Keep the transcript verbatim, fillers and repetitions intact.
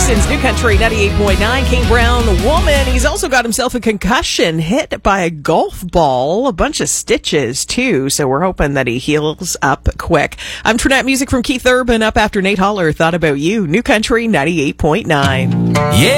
Dixon's New Country ninety-eight point nine. Kane Brown, woman. He's also got himself a concussion, hit by a golf ball, a bunch of stitches too. So we're hoping that he heals up quick. I'm Trinette. Music from Keith Urban up after Nate Holler. Thought About You. New Country ninety-eight point nine. Yeah.